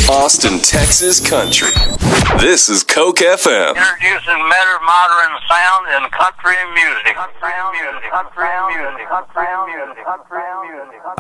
Austin, Texas country. This is Coke FM. Introducing better modern sound in country music. Country music. Country music. Country music. Country music.